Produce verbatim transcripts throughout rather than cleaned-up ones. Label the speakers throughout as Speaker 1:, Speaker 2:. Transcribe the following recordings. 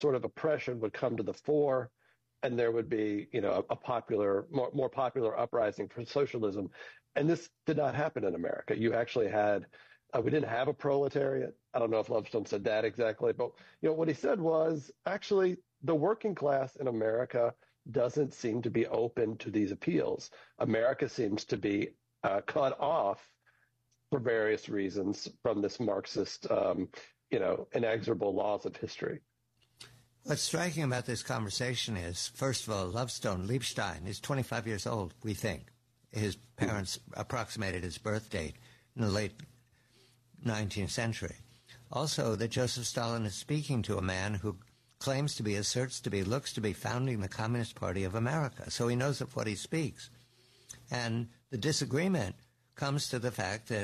Speaker 1: sort of oppression would come to the fore, and there would be, you know, a, a popular, more, more popular uprising for socialism. And this did not happen in America. You actually had, uh, we didn't have a proletariat. I don't know if Lovestone said that exactly, but, you know, what he said was actually the working class in America doesn't seem to be open to these appeals. America seems to be uh, cut off for various reasons from this Marxist, um, you know, inexorable laws of history.
Speaker 2: What's striking about this conversation is, first of all, Lovestone, Liebstein, is twenty-five years old, we think. His parents approximated his birth date in the late nineteenth century. Also, that Joseph Stalin is speaking to a man who claims to be, asserts to be, looks to be founding the Communist Party of America. So he knows of what he speaks. And the disagreement comes to the fact that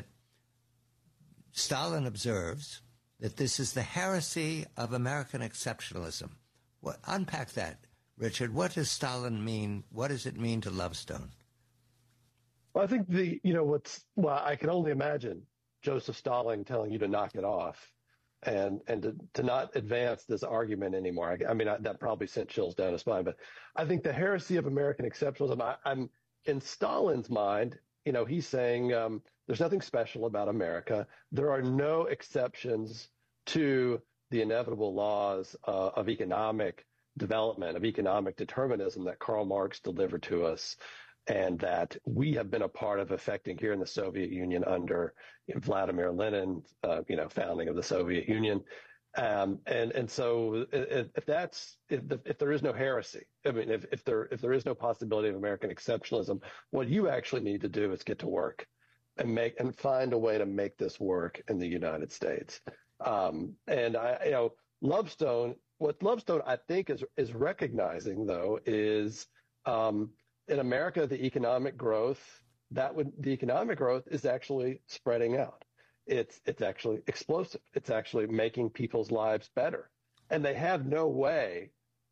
Speaker 2: Stalin observes that this is the heresy of American exceptionalism. What, unpack that, Richard. What does Stalin mean? What does it mean to Lovestone?
Speaker 1: Well, I think the, you know, what's, well, I can only imagine Joseph Stalin telling you to knock it off and, and to, to not advance this argument anymore. I, I mean, I, that probably sent chills down his spine, but I think the heresy of American exceptionalism, I, I'm in Stalin's mind, you know, he's saying um, there's nothing special about America. There are no exceptions to the inevitable laws uh, of economic development, of economic determinism that Karl Marx delivered to us, and that we have been a part of affecting here in the Soviet Union under you know, Vladimir Lenin, uh, you know, founding of the Soviet Union. Um, and, and so if, if that's, if, the, if there is no heresy, I mean, if, if there, if there is no possibility of American exceptionalism, what you actually need to do is get to work and make, and find a way to make this work in the United States. Um, and I, you know, Lovestone, what Lovestone I think is, is recognizing though is, um, in America, the economic growth, that would, the economic growth is actually spreading out. It's it's actually explosive. It's actually making people's lives better. And they have no way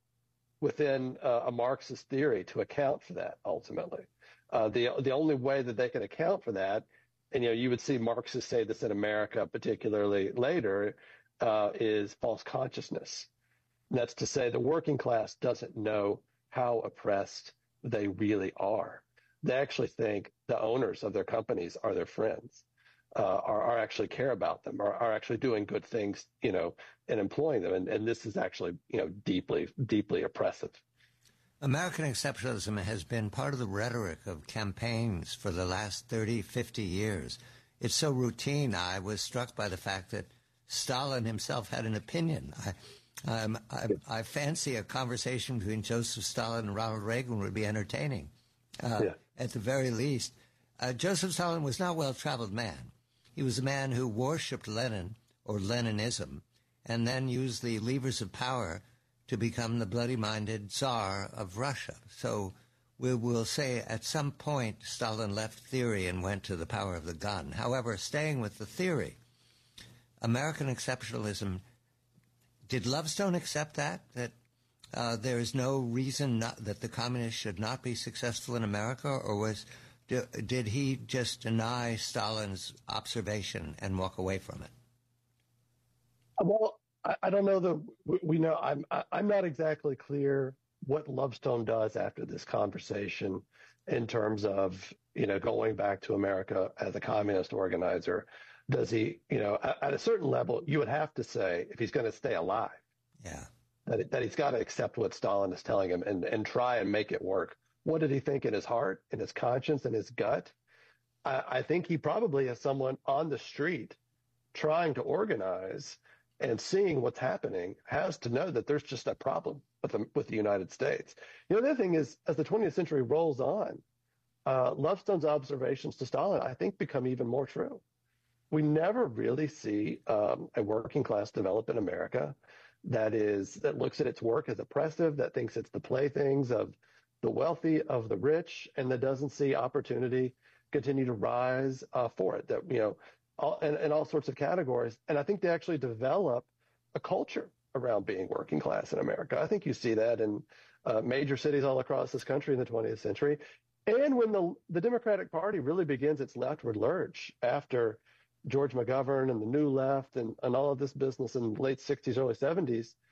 Speaker 1: within uh, a Marxist theory to account for that ultimately. Uh, the the only way that they can account for that, and you know, you would see Marxists say this in America, particularly later, uh, is false consciousness. And that's to say the working class doesn't know how oppressed they really are. They actually think the owners of their companies are their friends. Uh, are, are actually care about them, are, are actually doing good things, you know, and employing them. And, and this is actually, you know, deeply, deeply oppressive.
Speaker 2: American exceptionalism has been part of the rhetoric of campaigns for the last thirty, fifty years. It's so routine. I was struck by the fact that Stalin himself had an opinion. I, um, I, I fancy a conversation between Joseph Stalin and Ronald Reagan would be entertaining, uh, yeah. at the very least. Uh, Joseph Stalin was not a well-traveled man. He was a man who worshipped Lenin, or Leninism, and then used the levers of power to become the bloody-minded Tsar of Russia. So we will say at some point Stalin left theory and went to the power of the gun. However, staying with the theory, American exceptionalism, did Lovestone accept that, that uh, there is no reason not, that the communists should not be successful in America, or was... did he just deny Stalin's observation and walk away from it?
Speaker 1: Well, I, I don't know that we know. I'm I'm not exactly clear what Lovestone does after this conversation in terms of, you know, going back to America as a communist organizer. Does he, you know, at, at a certain level, you would have to say, if he's going to stay alive,
Speaker 2: yeah,
Speaker 1: that, that he's got to accept what Stalin is telling him and, and try and make it work. What did he think in his heart, in his conscience, in his gut? I, I think he probably, as someone on the street trying to organize and seeing what's happening, has to know that there's just a problem with the, with the United States. You know, the other thing is, as the twentieth century rolls on, uh, Lovestone's observations to Stalin, I think, become even more true. We never really see um, a working class develop in America that is that looks at its work as oppressive, that thinks it's the playthings of the wealthy, of the rich, and that doesn't see opportunity continue to rise uh, for it. That, you know, all, in, in all sorts of categories. And I think they actually develop a culture around being working class in America. I think you see that in uh, major cities all across this country in the twentieth century. And when the the Democratic Party really begins its leftward lurch after George McGovern and the New Left and, and all of this business in the late sixties, early seventies,